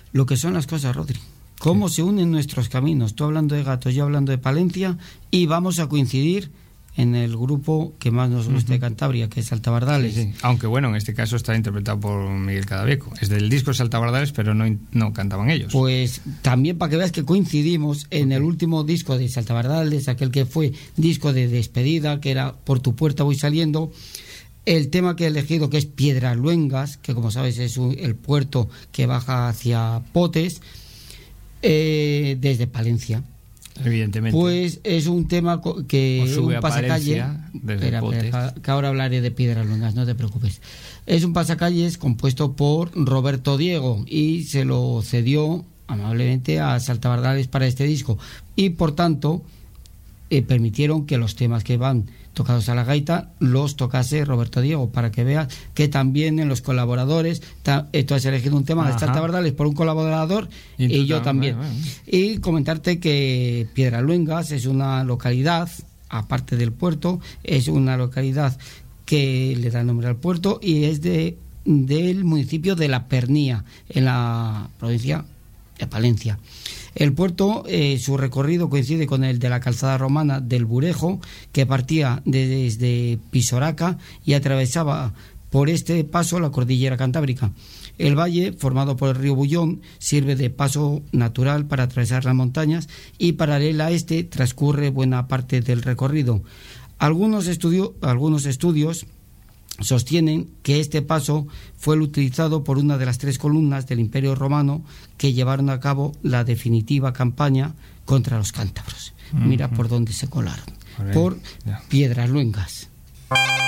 lo que son las cosas, Rodri. Cómo se unen nuestros caminos. Tú hablando de Gatos, yo hablando de Palencia, y vamos a coincidir en el grupo que más nos gusta de Cantabria, que es Saltabardales. Sí. Aunque bueno, en este caso está interpretado por Miguel Cadaveco. Es del disco Saltabardales, pero no cantaban ellos. Pues también para que veas que coincidimos en el último disco de Saltabardales, aquel que fue disco de despedida, que era Por tu puerta voy saliendo. El tema que he elegido, que es Piedraluengas, que como sabes es el puerto que baja hacia Potes, desde Palencia. Evidentemente. Pues es un tema que es un pasacalle. Espera, que ahora hablaré de Piedraluengas, no te preocupes. Es un pasacalles compuesto por Roberto Diego y se lo cedió amablemente a Saltabardales para este disco. Y por tanto, permitieron que los temas que van tocados a la gaita los tocase Roberto Diego, para que veas que también en los colaboradores tú has elegido un tema de Saltabardales por un colaborador y yo también. Y comentarte que Piedraluengas es una localidad, aparte del puerto, es una localidad que le da el nombre al puerto y es del municipio de La Pernía, en la provincia de Palencia. El puerto, su recorrido coincide con el de la calzada romana del Burejo, que partía desde Pisoraca y atravesaba por este paso la cordillera cantábrica. El valle, formado por el río Bullón, sirve de paso natural para atravesar las montañas y paralela a este transcurre buena parte del recorrido. Algunos estudios sostienen que este paso fue el utilizado por una de las 3 columnas del Imperio Romano que llevaron a cabo la definitiva campaña contra los cántabros. Mira por dónde se colaron, por Piedraluengas.